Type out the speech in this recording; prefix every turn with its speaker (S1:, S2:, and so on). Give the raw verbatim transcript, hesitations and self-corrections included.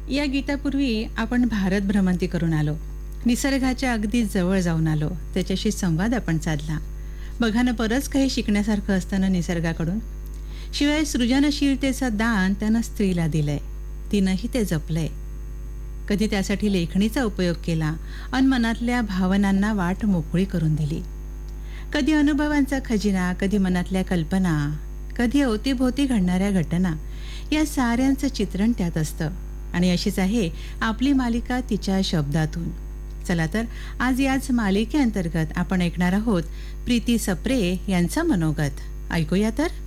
S1: या गीतापूर्वी आपण भारत भ्रमंती करून आलो. निसर्गाच्या अगदी जवळ जाऊन आलो. त्याच्याशी संवाद आपण साधला. बघा ना, बरंच काही शिकण्यासारखं असतं ना निसर्गाकडून. शिवाय सृजनशीलतेचं दान त्यानं स्त्रीला दिलंय. तिनंही ते जपलंय. कधी त्यासाठी लेखणीचा उपयोग केला आणि मनातल्या भावनांना वाट मोकळी करून दिली. कधी अनुभवांचा खजिना, कधी मनातल्या कल्पना, कधी अवतीभोवती घडणाऱ्या घटना, या साऱ्यांचं चित्रण त्यात असतं. आणि अशीच आहे आपली मालिका तिच्या शब्दातून. चला तर आज याच मालिकेअंतर्गत आपण ऐकणार आहोत प्रीती सप्रे यांचं मनोगत. ऐकूया तर.